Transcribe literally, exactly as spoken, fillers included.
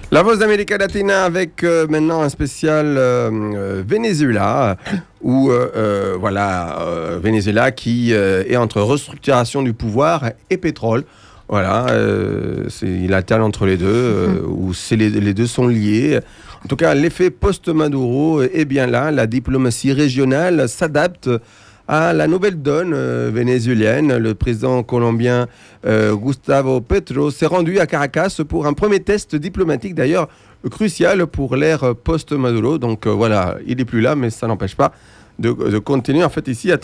La Voix d'América Latina avec euh, maintenant un spécial euh, euh, Venezuela, où euh, euh, voilà, euh, Venezuela qui euh, est entre restructuration du pouvoir et pétrole. Voilà, euh, c'est, il alterne entre les deux, euh, où c'est les, les deux sont liés. En tout cas, l'effet post-Maduro est bien là. La diplomatie régionale s'adapte à la nouvelle donne euh, vénézuélienne. Le président colombien euh, Gustavo Petro s'est rendu à Caracas pour un premier test diplomatique, d'ailleurs crucial pour l'ère post-Maduro. Donc euh, voilà, il n'est plus là, mais ça n'empêche pas de, de continuer en fait ici à